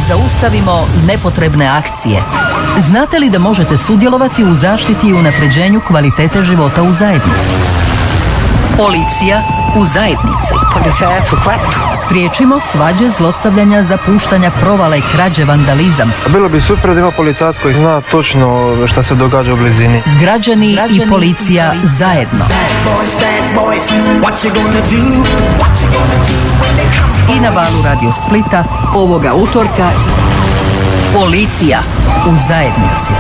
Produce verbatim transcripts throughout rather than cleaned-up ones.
Zaustavimo nepotrebne akcije. Znate li da možete sudjelovati u zaštiti i unapređenju kvalitete života u zajednici? Policija u zajednici. Policajac u kvartu. Spriječimo svađe, zlostavljanja, zapuštanja, provale, krađe, vandalizam. Bilo bi super da ima policajac koji zna točno šta se događa u blizini. Građani, Građani i policija i zajedno. I na valu Radio Splita ovoga utorka Policija u zajednici.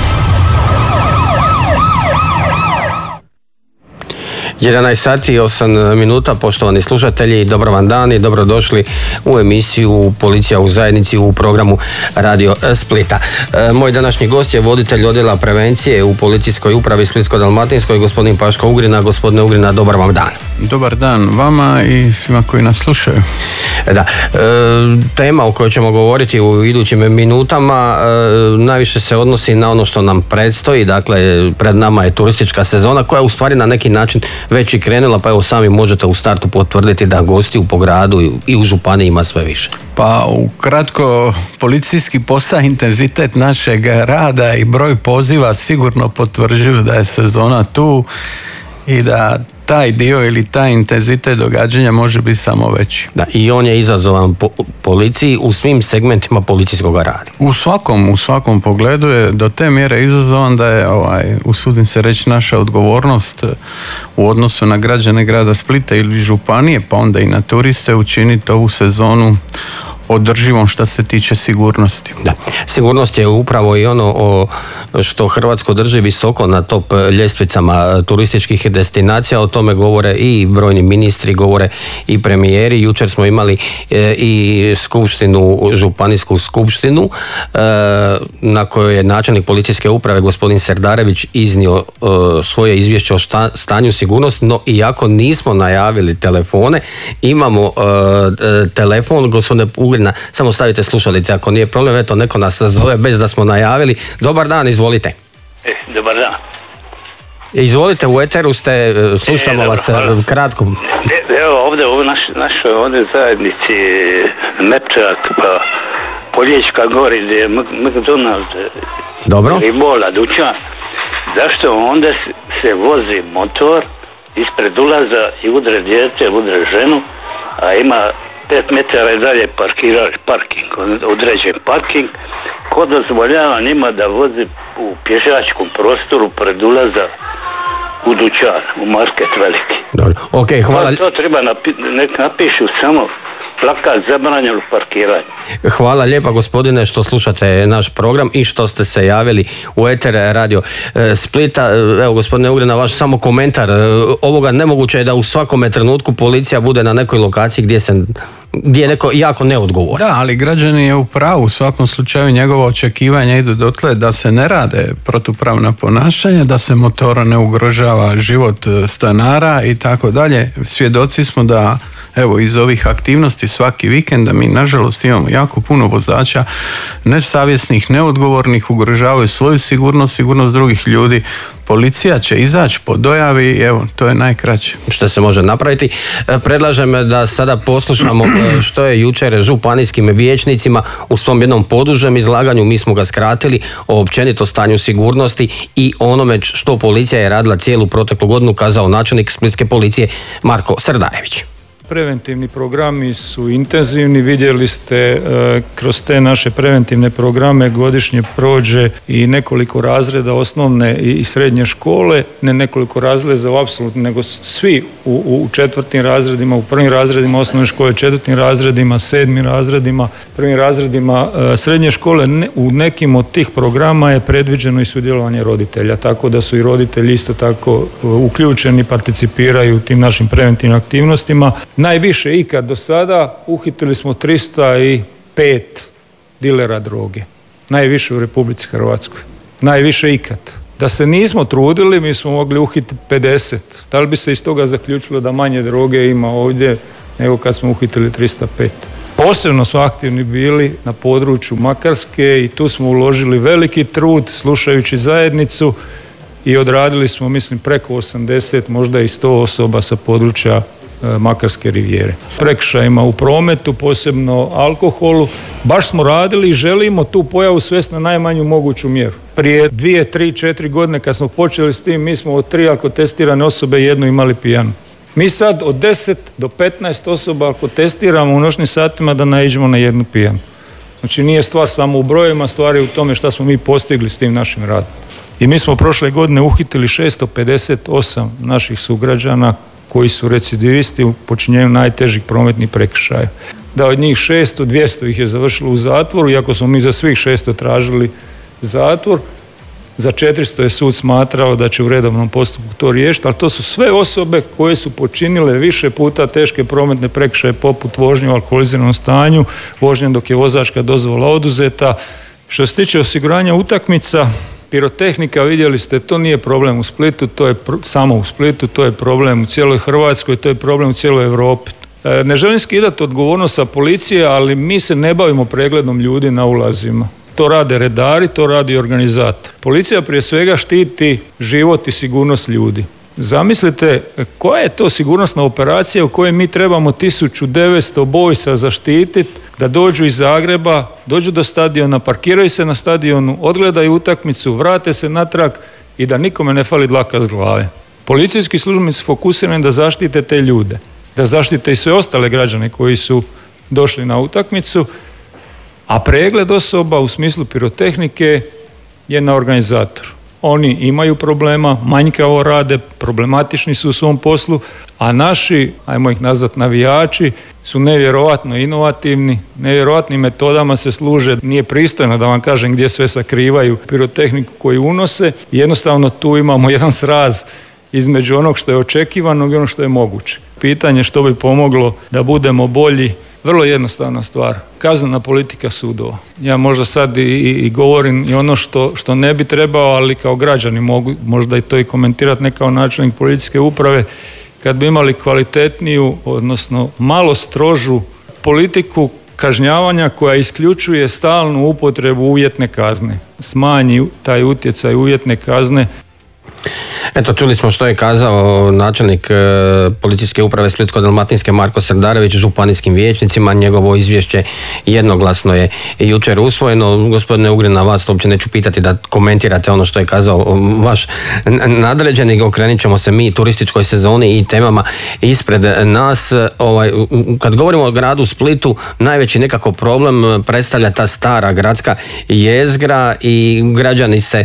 jedanaest sati i osam minuta, poštovani slušatelji, dobro vam dan i dobrodošli u emisiju Policija u zajednici u programu Radio Splita. E, moj današnji gost je voditelj odjela prevencije u policijskoj upravi Splitsko-dalmatinskoj, gospodin Paško Ugrina. Gospodine Ugrina, dobar vam dan. Dobar dan vama i svima koji nas slušaju. Da, e, tema o kojoj ćemo govoriti u idućim minutama e, najviše se odnosi na ono što nam predstoji. Dakle, pred nama je turistička sezona koja je u stvari na neki način već i krenula, pa evo sami možete u startu potvrditi da gostiju po gradu i u županiji ima sve više. Pa ukratko, policijski posao, intenzitet našeg rada i broj poziva sigurno potvrđuju da je sezona tu i da taj dio ili taj intenzitet događanja može biti samo veći. Da, i on je izazovan po policiji u svim segmentima policijskog rada. U svakom, u svakom pogledu je do te mjere izazovan da je, ovaj, usudim se reći, naša odgovornost u odnosu na građane grada Splita ili županije, pa onda i na turiste, učiniti ovu sezonu održivom što se tiče sigurnosti. Da. Sigurnost je upravo i ono o što Hrvatsko drži visoko na top ljestvicama turističkih destinacija. O tome govore i brojni ministri, govore i premijeri. Jučer smo imali e, i skupštinu, županijsku skupštinu e, na kojoj je načelnik policijske uprave gospodin Serdarević iznio e, svoje izvješće o šta, stanju sigurnosti, no iako nismo najavili telefone, imamo e, telefon. Gospodine Ugrina, samo stavite slušalice ako nije problem, eto neko nas zove bez da smo najavili. Dobar dan, izvolite. E, dobar dan. Izvolite, u eteru ste, slušamo e, vas dobro, kratko. E, evo ovdje u naš, našoj ovdje zajednici Mepčak, pa Polječka gori gdje je McDonald's, dobro, Ribola, dućan. Zašto onda se vozi motor ispred ulaza i udre dijete, udre ženu, a ima pet metara i dalje parkiraš, parking, određen parking, ko dozvoljava njima da vozi u pješačkom prostoru pred ulaza u dućan, u market veliki. Dobro, ok, hvala. To, to treba napi, nek napišu samo plakat zabranjeno parkiranje. Hvala lijepa gospodine što slušate naš program i što ste se javili u eter Radio Splita. Evo gospodine Ugrina, vaš samo komentar ovoga. Nemoguće je da u svakome trenutku policija bude na nekoj lokaciji gdje se gdje je neko jako neodgovoran. Da, ali građanin je u pravu, u svakom slučaju njegova očekivanja idu dotle da se ne rade protupravna ponašanja, da se motora ne ugrožava život stanara i tako dalje. Svjedoci smo da evo iz ovih aktivnosti svaki vikend da mi nažalost imamo jako puno vozača nesavjesnih, neodgovornih, ugrožavaju svoju sigurnost, sigurnost drugih ljudi. Policija će izaći po dojavi i evo, to je najkraće. Što se može napraviti? Predlažem da sada poslušamo što je jučer županijskim vijećnicima u svom jednom podužem izlaganju, mi smo ga skratili, o općenito stanju sigurnosti i onome što policija je radila cijelu proteklu godinu, kazao načelnik splitske policije Marko Serdarević. Preventivni programi su intenzivni, vidjeli ste e, kroz te naše preventivne programe godišnje prođe i nekoliko razreda osnovne i srednje škole, ne nekoliko razreda apsolutno, nego svi u, u četvrtim razredima, u prvim razredima osnovne škole, četvrtim razredima, sedmim razredima, prvim razredima e, srednje škole. Ne, u nekim od tih programa je predviđeno i sudjelovanje roditelja, tako da su i roditelji isto tako uključeni, participiraju u tim našim preventivnim aktivnostima. Najviše ikad do sada uhitili smo tristo pet dilera droge. Najviše u Republici Hrvatskoj. Najviše ikad. Da se nismo trudili, mi smo mogli uhititi pedeset. Da li bi se iz toga zaključilo da manje droge ima ovdje nego kad smo uhitili tristo pet? Posebno su aktivni bili na području Makarske i tu smo uložili veliki trud slušajući zajednicu i odradili smo, mislim, preko osamdeset, možda i sto osoba sa područja Makarske rivijere. Prekršajima u prometu, posebno alkoholu, baš smo radili i želimo tu pojavu svesti na najmanju moguću mjeru. Prije dvije, tri, četiri godine kad smo počeli s tim, mi smo od tri alkotestirane osobe jednu imali pijanu. Mi sad od deset do petnaest osoba alkotestiramo u noćnim satima da naiđemo na jednu pijanu. Znači nije stvar samo u brojevima, stvar je u tome šta smo mi postigli s tim našim radom. I mi smo prošle godine uhitili šesto pedeset osam naših sugrađana koji su recidivisti u počinjenju najtežih prometnih prekršaja. Da od njih šesto, dvjesto ih je završilo u zatvoru, iako smo mi za svih šesto tražili zatvor, za četiristo je sud smatrao da će u redovnom postupku to riješiti, ali to su sve osobe koje su počinile više puta teške prometne prekršaje poput vožnje u alkoholiziranom stanju, vožnje dok je vozačka dozvola oduzeta. Što se tiče osiguranja utakmica, pirotehnika, vidjeli ste, to nije problem u Splitu, to je pr- samo u Splitu, to je problem u cijeloj Hrvatskoj, to je problem u cijeloj Europi. E, ne želim skidati odgovornost sa policije, ali mi se ne bavimo pregledom ljudi na ulazima. To rade redari, to radi organizator. Policija prije svega štiti život i sigurnost ljudi. Zamislite koja je to sigurnosna operacija u kojoj mi trebamo tisuću devetsto bojsa zaštititi da dođu iz Zagreba, dođu do stadiona, parkiraju se na stadionu, odgledaju utakmicu, vrate se natrag i da nikome ne fali dlaka s glave. Policijski službenici su fokusirani da zaštite te ljude, da zaštite i sve ostale građane koji su došli na utakmicu, a pregled osoba u smislu pirotehnike je na organizatoru. Oni imaju problema, manjkavo rade, problematični su u svom poslu, a naši, ajmo ih nazvati navijači, su nevjerojatno inovativni, nevjerojatnim metodama se služe, nije pristojno da vam kažem gdje sve sakrivaju pirotehniku koju unose. Jednostavno tu imamo jedan sraz između onog što je očekivano i onog što je moguće. Pitanje što bi pomoglo da budemo bolji, vrlo jednostavna stvar, kaznena politika sudova. Ja možda sad i, i, i govorim i ono što, što ne bi trebao, ali kao građani mogu možda i to i komentirati, ne kao načelnik policijske uprave, kad bi imali kvalitetniju, odnosno malo strožu politiku kažnjavanja koja isključuje stalnu upotrebu uvjetne kazne. Smanji taj utjecaj uvjetne kazne. Eto, čuli smo što je kazao načelnik e, policijske uprave Splitsko-dalmatinske Marko Srdarević županijskim vijećnicima. Njegovo izvješće jednoglasno je jučer usvojeno. Gospodine Ugrin, na vas uopće neću pitati da komentirate ono što je kazao vaš nadređeni. Okrenit ćemo se mi turističkoj sezoni i temama ispred nas. Ovaj, kad govorimo o gradu Splitu, najveći nekako problem predstavlja ta stara gradska jezgra i građani se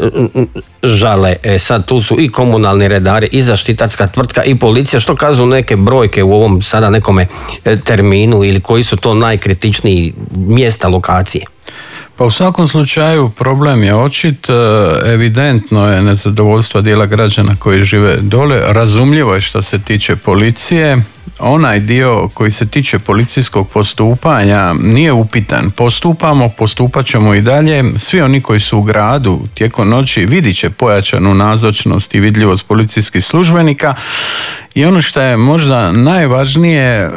žale. E, sad tu su i komunalni redari i zaštitarska tvrtka i policija. Što kazu neke brojke u ovom sada nekome terminu ili koji su to najkritičniji mjesta, lokacije? Pa u svakom slučaju problem je očit, evidentno je nezadovoljstvo dijela građana koji žive dole, razumljivo je što se tiče policije. Onaj dio koji se tiče policijskog postupanja nije upitan. Postupamo, postupat ćemo i dalje. Svi oni koji su u gradu tijekom noći vidit će pojačanu nazočnost i vidljivost policijskih službenika. I ono što je možda najvažnije,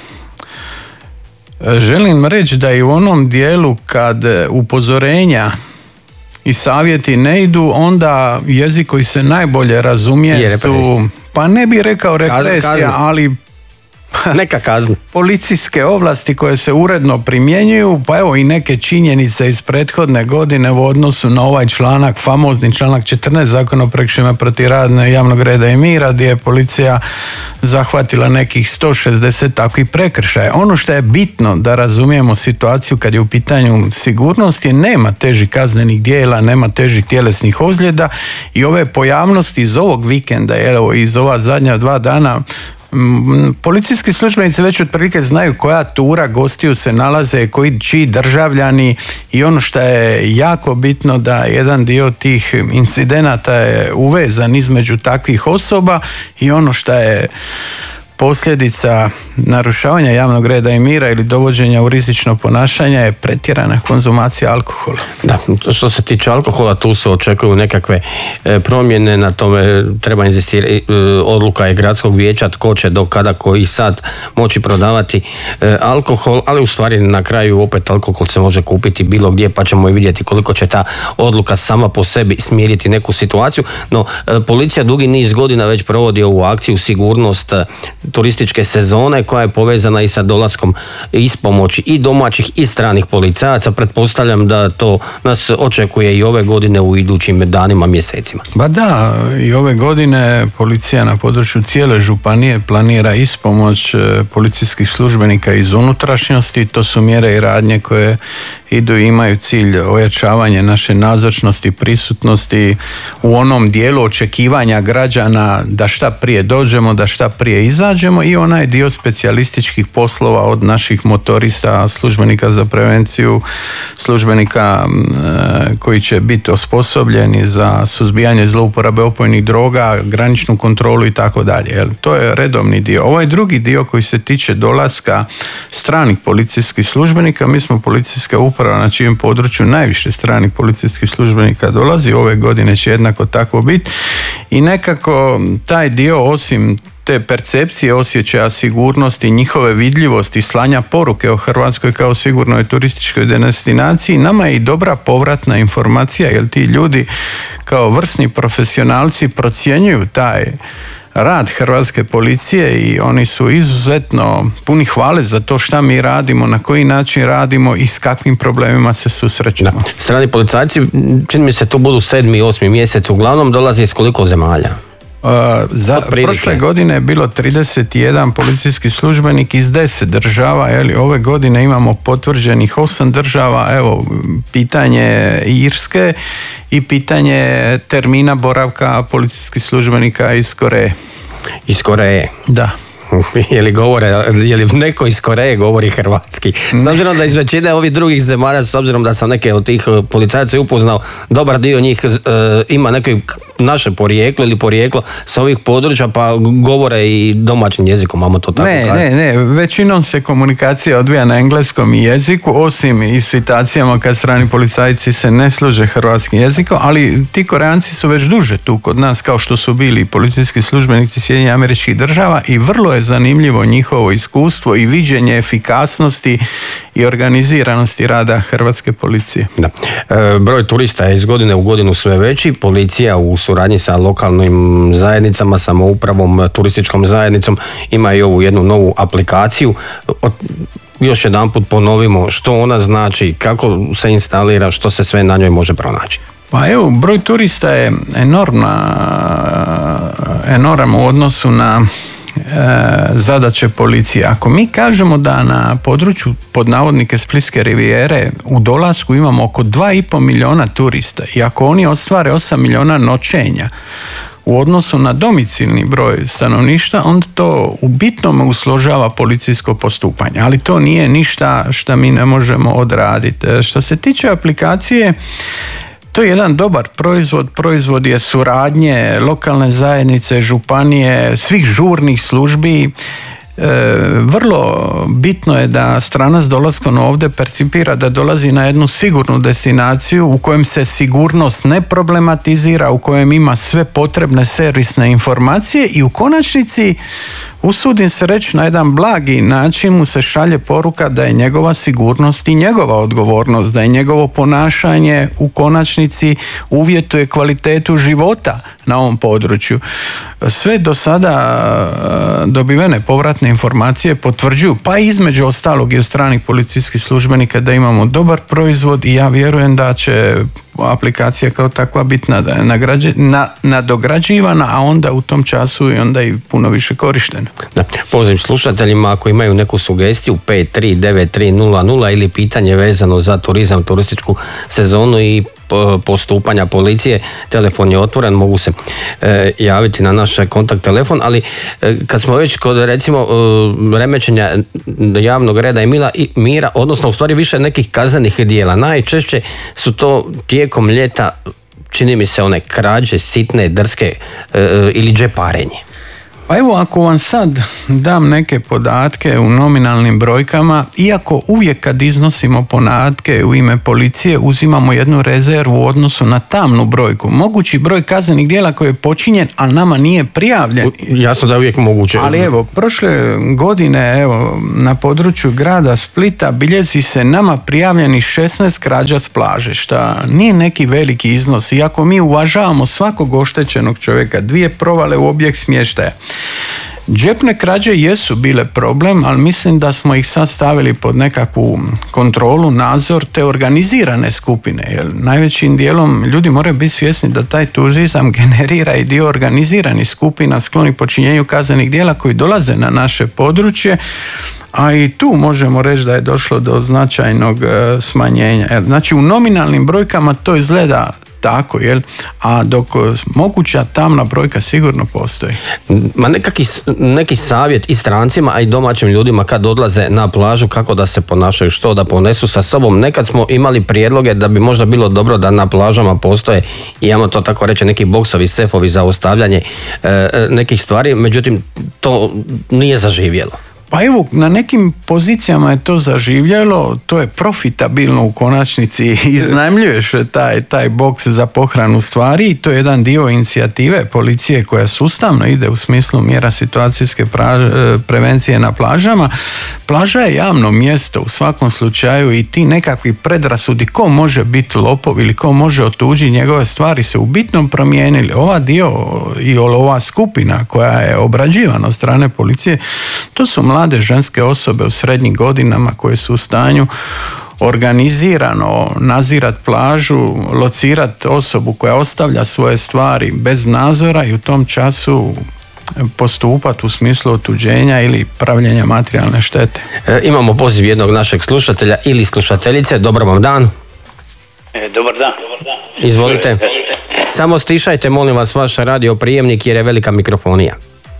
želim reći da i u onom dijelu kad upozorenja i savjeti ne idu, onda jezik koji se najbolje razumije su, pa ne bih rekao represija, ali neka kazna. Policijske ovlasti koje se uredno primjenjuju, pa evo i neke činjenice iz prethodne godine u odnosu na ovaj članak, famozni članak četrnaest Zakona o prekršajima protiv radne javnog reda i mira, gdje je policija zahvatila nekih sto šezdeset takvih prekršaja. Ono što je bitno da razumijemo situaciju kad je u pitanju sigurnosti, nema težih kaznenih djela, nema težih tjelesnih ozljeda i ove pojavnosti iz ovog vikenda, evo iz ova zadnja dva dana, policijski službenici već otprilike znaju koja tura gostiju se nalaze, koji čiji državljani, i ono što je jako bitno da jedan dio tih incidenata je uvezan između takvih osoba i ono što je posljedica narušavanja javnog reda i mira ili dovođenja u rizično ponašanje je pretjerana konzumacija alkohola. Da, što se tiče alkohola, tu se očekuju nekakve promjene, na tome treba inzistirati. Odluka je gradskog vijeća tko će do kada, koji sad moći prodavati alkohol, ali u stvari na kraju opet alkohol se može kupiti bilo gdje, pa ćemo i vidjeti koliko će ta odluka sama po sebi smiriti neku situaciju. No, policija dugi niz godina već provodi ovu akciju sigurnost turističke sezone koja je povezana i sa dolaskom ispomoći i domaćih i stranih policajaca. Pretpostavljam da to nas očekuje i ove godine u idućim danima, mjesecima. Ba da, i ove godine policija na području cijele županije planira ispomoć policijskih službenika iz unutrašnjosti. To su mjere i radnje koje idu i imaju cilj ojačavanje naše nazočnosti, prisutnosti u onom dijelu očekivanja građana da šta prije dođemo, da šta prije izađemo, i onaj dio specijalističkih poslova od naših motorista, službenika za prevenciju, službenika e, koji će biti osposobljeni za suzbijanje zlouporabe opojnih droga, graničnu kontrolu i tako dalje. To je redovni dio. Ovaj drugi dio koji se tiče dolaska stranih policijskih službenika, mi smo policijska uprava na čijem području najviše stranih policijskih službenika dolazi, ove godine će jednako tako biti, i nekako taj dio, osim te percepcije osjećaja sigurnosti, njihove vidljivosti, slanja poruke o Hrvatskoj kao sigurnoj turističkoj destinaciji, nama je i dobra povratna informacija, jer ti ljudi kao vrsni profesionalci procjenjuju taj rad hrvatske policije i oni su izuzetno puni hvale za to šta mi radimo, na koji način radimo i s kakvim problemima se susrećemo. Da. Strani policajci, čini mi se to budu sedmi, osmi mjesec, uglavnom dolazi iz koliko zemalja? Uh, za prošle godine je bilo trideset jedan policijski službenik iz deset država, jeli, ove godine imamo potvrđenih osam država, evo, pitanje Irske i pitanje termina boravka policijskih službenika iz Koreje. Iz Koreje? Da. Je li govore, je li neko iz Koreje govori hrvatski? S obzirom da iz većine ovih drugih zemalja, s obzirom da sam neke od tih policajaca upoznao, dobar dio njih e, ima neke naše porijeklo ili porijeklo s ovih područja, pa govore i domaćim jezikom, mamo to tako ne, kaže. Ne, ne, većinom se komunikacija odvija na engleskom jeziku, osim i situacijama kad strani policajci se ne služe hrvatskim jezikom, ali ti Koreanci su već duže tu kod nas, kao što su bili policijski službenici Sjedinjenih Američkih Država, i vrlo je zanimljivo njihovo iskustvo i viđenje efikasnosti i organiziranosti rada hrvatske policije. Da. E, broj turista je iz godine u godinu sve veći. Policija u suradnji sa lokalnim zajednicama, samoupravom, turističkom zajednicom ima i ovu jednu novu aplikaciju. Od, još jedan put ponovimo što ona znači, kako se instalira, što se sve na njoj može pronaći. Pa evo, broj turista je enormna, enorman u odnosu na zadaće policije. Ako mi kažemo da na području pod navodnike Splitske rivijere u dolasku imamo oko dva i pol milijuna turista, i ako oni ostvare osam milijuna noćenja u odnosu na domicilni broj stanovništva, onda to u bitnome usložava policijsko postupanje, ali to nije ništa što mi ne možemo odraditi. Što se tiče aplikacije, to je jedan dobar proizvod, proizvod je suradnje lokalne zajednice, županije, svih žurnih službi. E, vrlo bitno je da stranac dolaskom ovdje percipira da dolazi na jednu sigurnu destinaciju u kojem se sigurnost ne problematizira, u kojem ima sve potrebne servisne informacije, i u konačnici, usudim se reći, na jedan blagi način mu se šalje poruka da je njegova sigurnost i njegova odgovornost, da je njegovo ponašanje u konačnici uvjetuje kvalitetu života na ovom području. Sve do sada dobivene povratne informacije potvrđuju, pa između ostalog i od stranih policijskih službenika, da imamo dobar proizvod, i ja vjerujem da će aplikacija kao takva biti nadograđivana, a onda u tom času i onda i puno više korištena. Da. Poziv slušateljima, ako imaju neku sugestiju, pet tri devet tri nula nula ili pitanje vezano za turizam, turističku sezonu i postupanja policije, telefon je otvoren, mogu se e, javiti na naš kontakt telefon, ali e, kad smo već kod, recimo, e, remećenja javnog reda i mila, i mira, odnosno u stvari više nekih kaznenih dijela, najčešće su to tijekom ljeta, čini mi se, one krađe, sitne, drske e, ili džeparenje. Pa evo, ako vam sad dam neke podatke u nominalnim brojkama, iako uvijek kad iznosimo podatke u ime policije uzimamo jednu rezervu u odnosu na tamnu brojku, mogući broj kaznenih djela koji je počinjen, a nama nije prijavljen. Jasno da je uvijek moguće. Ali evo, prošle godine, evo, na području grada Splita bilježi se nama prijavljeni šesnaest krađa s plaže, što nije neki veliki iznos, iako mi uvažavamo svakog oštećenog čovjeka, dvije provale u objekt smještaja. Džepne krađe jesu bile problem, ali mislim da smo ih sad stavili pod nekakvu kontrolu, nadzor te organizirane skupine. Jer najvećim dijelom ljudi moraju biti svjesni da taj turizam generira i dio organiziranih skupina skloni počinjenju kaznenih djela koji dolaze na naše područje, a i tu možemo reći da je došlo do značajnog smanjenja. Znači u nominalnim brojkama to izgleda tako, jel? A dok moguća tamna brojka sigurno postoji. Ma nekaki, neki savjet i strancima, a i domaćim ljudima kad odlaze na plažu, kako da se ponašaju, što da ponesu sa sobom. Nekad smo imali prijedloge da bi možda bilo dobro da na plažama postoje, imamo to tako reći, neki boksovi, sefovi za ostavljanje e, nekih stvari, međutim to nije zaživjelo. Pa evo, na nekim pozicijama je to zaživjelo, to je profitabilno u konačnici, iznajmljuješ taj, taj boks za pohranu stvari i to je jedan dio inicijative policije koja sustavno ide u smislu mjera situacijske pra- prevencije na plažama. Plaža je javno mjesto u svakom slučaju i ti nekakvi predrasudi ko može biti lopov ili ko može otuđiti njegove stvari se u bitnom promijenili. Ova dio i ova skupina koja je obrađivana od strane policije, to su mlade ženske osobe u srednjim godinama koje su u stanju organizirano nazirat plažu, locirat osobu koja ostavlja svoje stvari bez nadzora i u tom času postupati u smislu otuđenja ili pravljenja materijalne štete. E, imamo poziv jednog našeg slušatelja ili slušateljice. Dobar vam dan. E, dobar dan. Izvolite. Samo stišajte, molim vas, vaš radio prijemnik jer je velika mikrofonija.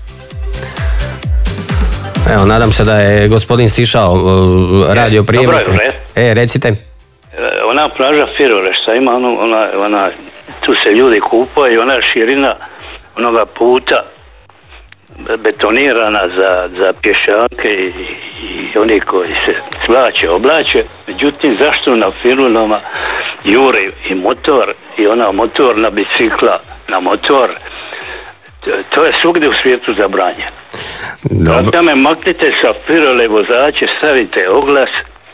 Evo, nadam se da je gospodin stišao uh, radio prijemnik. Dobro je, E, recite. Ona plaža Firule šta ima, ona, ona, ona, tu se ljudi kupaju, ona širina onoga puta betonirana za, za pješake i, i oni koji se svlače, oblače. Međutim, zašto na Firulama jure i motor i ona motorna bicikla na motor, to je svugdje u svijetu zabranjeno. Dobro. Tamo maknite sa Firule vozače, stavite oglas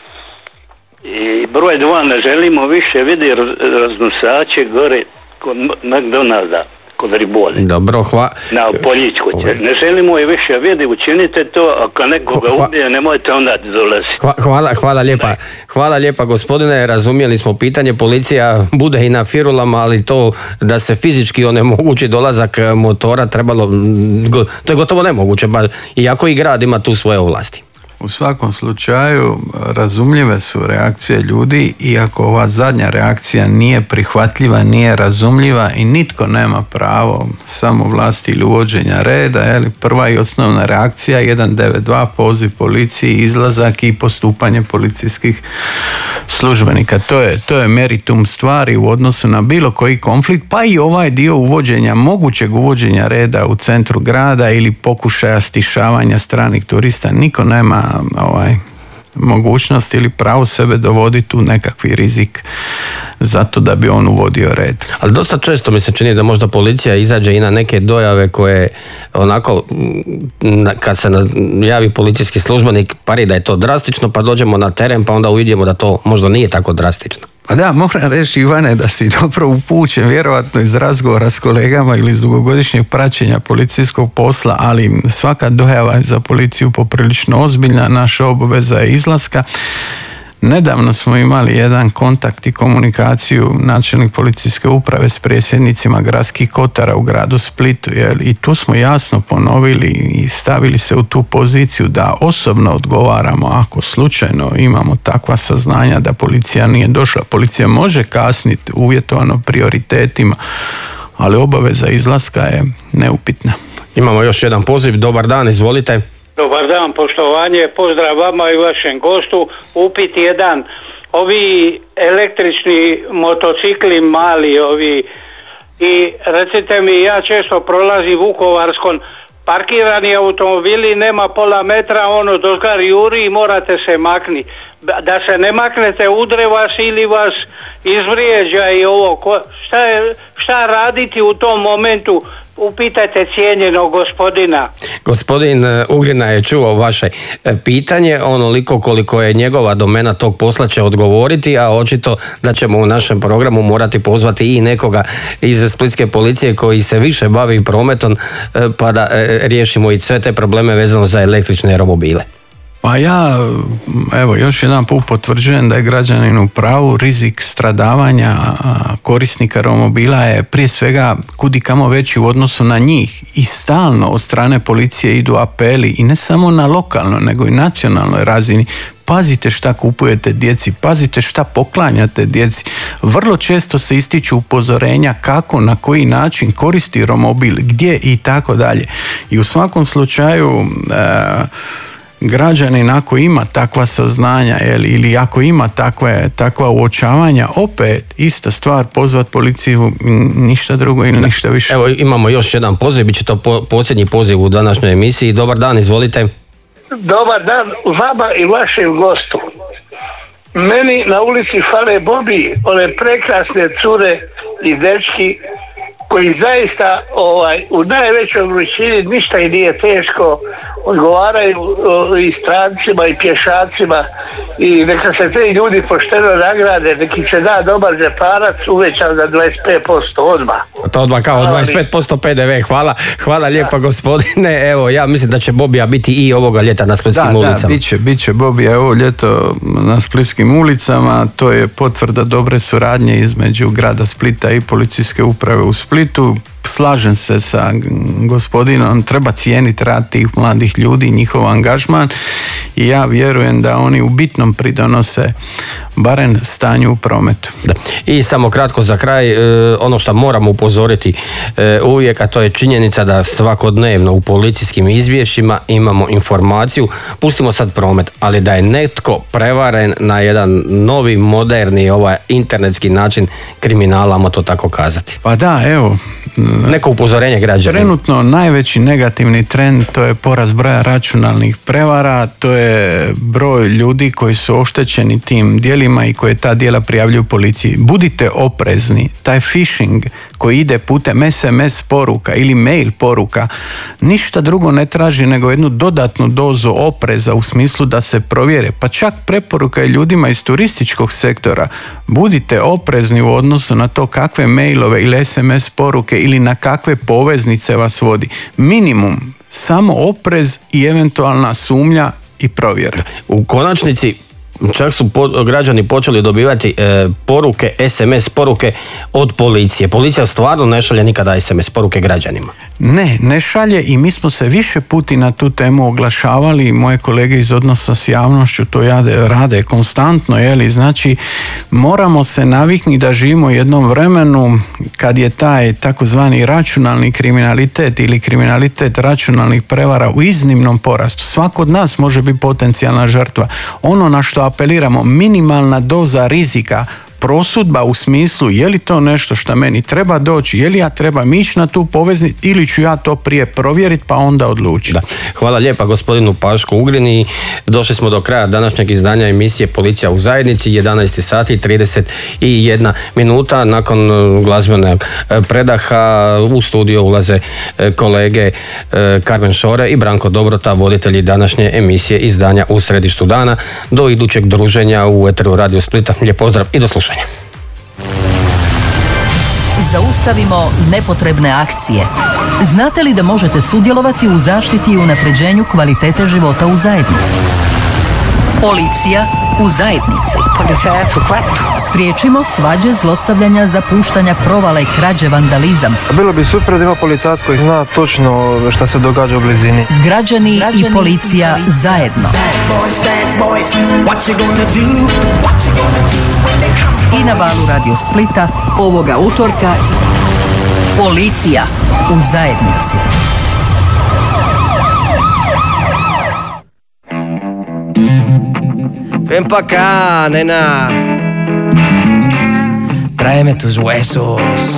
i broj dva, ne želimo više vidi raznosače gore kod McDonalda, kod Ribole. Dobro, hvala. Na Poljičku. Ne želimo je više vidi, učinite to, ako nekoga hva... ubije, nemojte onda dolaziti. Hva, hvala, hvala lijepa. Hvala lijepa gospodine, razumjeli smo pitanje, policija bude i na Firulama, ali to da se fizički onemogući dolazak motora trebalo, to je gotovo nemoguće, ba, iako i grad ima tu svoje ovlasti. U svakom slučaju razumljive su reakcije ljudi, iako ova zadnja reakcija nije prihvatljiva, nije razumljiva i nitko nema pravo samo vlasti ili uvođenja reda. Jeli, prva i osnovna reakcija jedan devet dva, poziv policiji, izlazak i postupanje policijskih službenika. To je, to je meritum stvari u odnosu na bilo koji konflikt, pa i ovaj dio uvođenja, mogućeg uvođenja reda u centru grada ili pokušaja stišavanja stranih turista. Niko nema ovaj, mogućnost ili pravo sebe dovoditi u nekakvi rizik zato da bi on uvodio red. Ali dosta često mi se čini da možda policija izađe i na neke dojave koje onako kad se javi policijski službenik pari da je to drastično, pa dođemo na teren pa onda uvidimo da to možda nije tako drastično. Pa da, moram reći Ivane da si dobro upućen vjerojatno iz razgovora s kolegama ili iz dugogodišnjeg praćenja policijskog posla, ali svaka dojava je za policiju poprilično ozbiljna, naša obaveza je izlaska. Nedavno smo imali jedan kontakt i komunikaciju načelnik policijske uprave s predsjednicima gradskih kotara u gradu Splitu, jer i tu smo jasno ponovili i stavili se u tu poziciju da osobno odgovaramo ako slučajno imamo takva saznanja da policija nije došla. Policija može kasniti uvjetovano prioritetima, ali obaveza izlaska je neupitna. Imamo još jedan poziv, dobar dan, izvolite. Dobar dan, poštovanje, pozdrav vama i vašem gostu. Upit jedan, ovi električni motocikli mali, ovi, i recite mi, ja često prolazim Vukovarskom, parkirani automobili, nema pola metra, ono dozgar juri i morate se makniti. Da se ne maknete, udre vas ili vas izvrijeđa i ovo. Šta, je, šta raditi u tom momentu? upitajte cijenjenog gospodina. Gospodin Ugrina je čuo vaše pitanje, onoliko koliko je njegova domena tog posla će odgovoriti, a očito da ćemo u našem programu morati pozvati i nekoga iz splitske policije koji se više bavi prometom, pa da riješimo i sve te probleme vezano za električne romobile. Pa ja, evo, još jedan put potvrđujem da je građanin u pravu. Rizik stradavanja korisnika romobila je prije svega kudikamo veći u odnosu na njih i stalno od strane policije idu apeli i ne samo na lokalnoj nego i nacionalnoj razini. Pazite šta kupujete djeci, pazite šta poklanjate djeci. Vrlo često se ističu upozorenja kako, na koji način koristi romobil, gdje i tako dalje. I u svakom slučaju e, građanin ako ima takva saznanja ili, ili ako ima takve, takva uočavanja, opet ista stvar, pozvat policiju, ništa drugo ili ništa više. Evo imamo još jedan poziv, bit će to po, posljednji poziv u današnjoj emisiji. Dobar dan, izvolite. Dobar dan vama i vašem gostu. Meni na ulici fale Bobi, one prekrasne cure i dečki koji zaista ovaj, u najvećoj vrućini ništa i nije teško, odgovaraju o, i strancima i pješacima i neka se te ljudi pošteno nagrade, neki se da dobar džeparac uvećan za dvadeset pet posto odmah. To odmah kao dvadeset pet posto pe de ve, hvala, hvala lijepa gospodine. Evo, ja mislim da će Bobija biti i ovoga ljeta na splitskim da, ulicama. Da, bit će, bit će Bobija ovo ljeto na splitskim ulicama, to je potvrda dobre suradnje između grada Splita i policijske uprave u Splitu. Slažem se sa gospodinom, treba cijeniti rad tih mladih ljudi, njihov angažman i ja vjerujem da oni u bitnom pridonose barem stanju u prometu. Da. I samo kratko za kraj, ono što moramo upozoriti uvijek, a to je činjenica da svakodnevno u policijskim izvješćima imamo informaciju, pustimo sad promet, ali da je netko prevaren na jedan novi, moderni, ovaj internetski način kriminala, ajmo to tako kazati. Pa da, evo, neko upozorenje građana. Trenutno najveći negativni trend to je porast broja računalnih prevara, to je broj ljudi koji su oštećeni tim djelima i koje ta djela prijavljuju policiji. Budite oprezni, taj phishing koji ide putem es em es poruka ili mail poruka ništa drugo ne traži nego jednu dodatnu dozu opreza u smislu da se provjere. Pa čak preporuka je ljudima iz turističkog sektora, budite oprezni u odnosu na to kakve mailove ili es em es poruke ili na kakve poveznice vas vodi. Minimum, samo oprez i eventualna sumnja i provjera. U konačnici čak su po, građani počeli dobivati e, poruke, es em es poruke od policije. Policija stvarno ne šalje nikada es em es poruke građanima. Ne, ne šalje i mi smo se više puti na tu temu oglašavali, moje kolege iz odnosa s javnošću to jade, rade konstantno, jeli, znači moramo se naviknuti da živimo u jednom vremenu kad je taj takozvani računalni kriminalitet ili kriminalitet računalnih prevara u iznimnom porastu. Svako od nas može biti potencijalna žrtva. Ono na što apeliramo, minimalna doza rizika, prosudba u smislu je li to nešto što meni treba doći, je li ja trebam ići na tu poveznicu ili ću ja to prije provjeriti pa onda odlučiti. Da. Hvala lijepa gospodinu Pašku Ugrini. Došli smo do kraja današnjeg izdanja emisije Policija u zajednici, jedanaest sati i trideset jedna minuta. Nakon glazbenog predaha u studio ulaze kolege Karmen Šore i Branko Dobrota, voditelji današnje emisije izdanja U središtu dana. Do idućeg druženja u eteru Radio Splita. Lijep pozdrav i do slušanja. Zaustavimo nepotrebne akcije. Znate li da možete sudjelovati u zaštiti i unapređenju kvalitete života u zajednici? Policija u zajednici. Policajac u kvartu. Spriječimo svađe, zlostavljanja, zapuštanja, provale, krađe, vandalizam. Bilo bi super da ima policajac koji zna točno šta se događa u blizini. Građani, Građani i policija i zajedno. I na valu Radio Splita ovoga utorka Policija u zajednici. Ven pa' acá, nena. Tráeme tus huesos.